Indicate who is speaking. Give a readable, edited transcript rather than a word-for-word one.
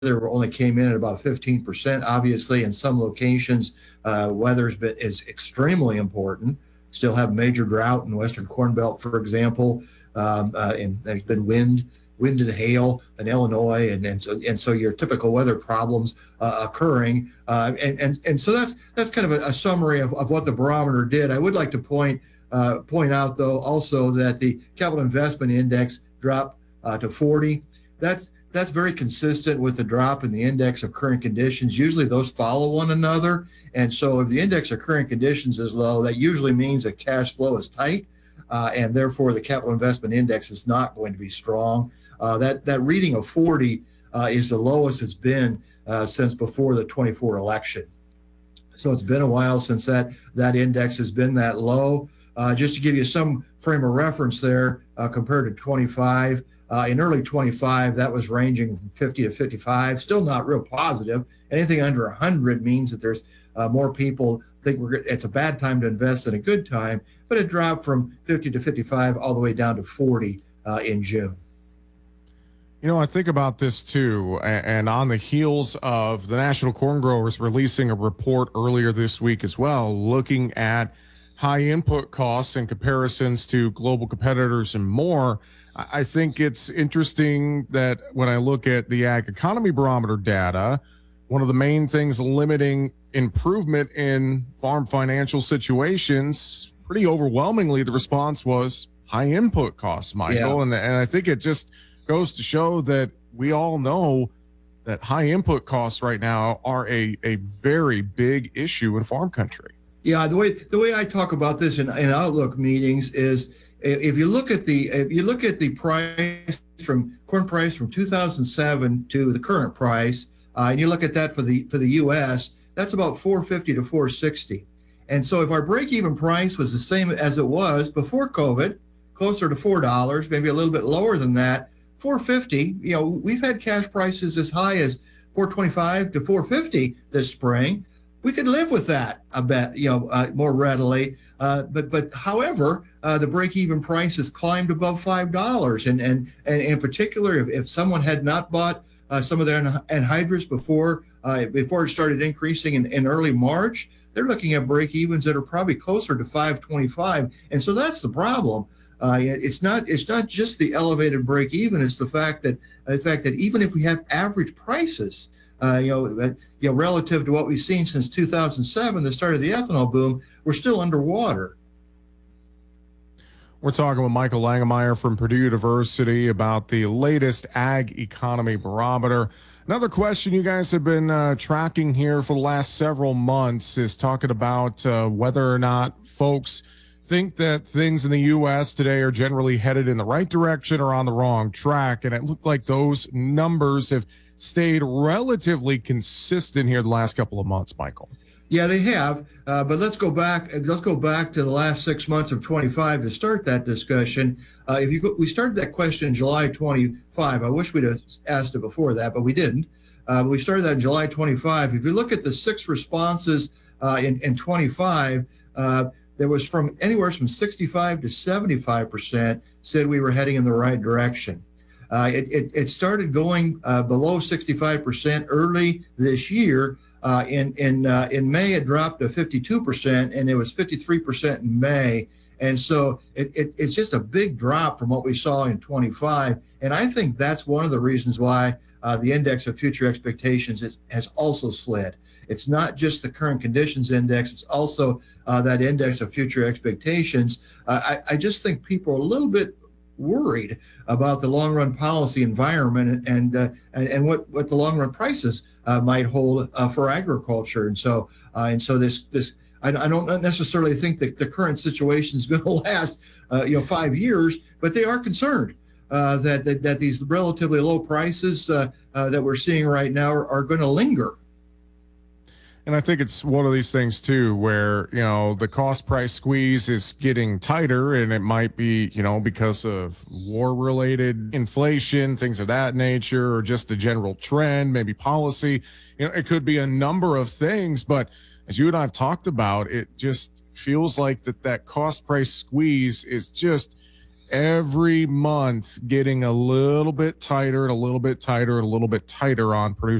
Speaker 1: only came in at about 15%. Obviously, in some locations, is extremely important. Still have major drought in Western Corn Belt, for example, and there's been wind and hail in Illinois, and so your typical weather problems occurring, and so that's kind of a summary of what the barometer did. I would like to point out, though, also that the capital investment index dropped to 40. That's very consistent with the drop in the index of current conditions. Usually those follow one another, and so if the index of current conditions is low, that usually means that cash flow is tight, and therefore the capital investment index is not going to be strong. That reading of 40 is the lowest it's been since before the 24 election. So it's been a while since that index has been that low. Just to give you some frame of reference there, compared to 25, in early 25, that was ranging from 50 to 55, still not real positive. Anything under 100 means that there's more people think it's a bad time to invest than a good time, but it dropped from 50 to 55 all the way down to 40 in June.
Speaker 2: I think about this too, and on the heels of the National Corn Growers releasing a report earlier this week as well, looking at high input costs and comparisons to global competitors and more, I think it's interesting that when I look at the Ag Economy Barometer data, one of the main things limiting improvement in farm financial situations, pretty overwhelmingly, the response was high input costs, Michael. Yeah. And I think it just goes to show that we all know that high input costs right now are a very big issue in farm country.
Speaker 1: Yeah, the way I talk about this in Outlook meetings is if you look at the corn price from 2007 to the current price, and you look at that for the U.S., that's about $4.50 to $4.60. And so if our break-even price was the same as it was before COVID, closer to $4, maybe a little bit lower than that, $4.50, we've had cash prices as high as $4.25 to $4.50 this spring. We could live with that a bit, more readily. But however, the break-even price has climbed above $5, and in particular, if someone had not bought some of their anhydrous before it started increasing in early March, they're looking at break-evens that are probably closer to $5.25, and so that's the problem. It's not just the elevated break-even; it's the fact that even if we have average prices, relative to what we've seen since 2007, the start of the ethanol boom, we're still underwater.
Speaker 2: We're talking with Michael Langemeier from Purdue University about the latest Ag Economy Barometer. Another question you guys have been tracking here for the last several months is talking about whether or not folks think that things in the U.S. today are generally headed in the right direction or on the wrong track. And it looked like those numbers have stayed relatively consistent here the last couple of months, Michael.
Speaker 1: Yeah, they have. But let's go back to the last 6 months of 25 to start that discussion. We started that question in July 25. I wish we'd have asked it before that, but we didn't. We started that in July 25. If you look at the 6 responses in 25, there was from anywhere from 65 to 75% said we were heading in the right direction. It started going below 65% early this year. In May, it dropped to 52%, and it was 53% in May. And so it's just a big drop from what we saw in 25. And I think that's one of the reasons why the index of future expectations has also slid. It's not just the current conditions index, it's also that index of future expectations. I just think people are a little bit worried about the long-run policy environment and what the long-run prices might hold for agriculture. And so this I don't necessarily think that the current situation is going to last 5 years, but they are concerned that these relatively low prices that we're seeing right now are going to linger.
Speaker 2: And I think it's one of these things too, where, the cost price squeeze is getting tighter, and it might be, because of war related inflation, things of that nature, or just the general trend, maybe policy. It could be a number of things, but as you and I have talked about, it just feels like that cost price squeeze is just every month getting a little bit tighter and a little bit tighter and a little bit tighter on producing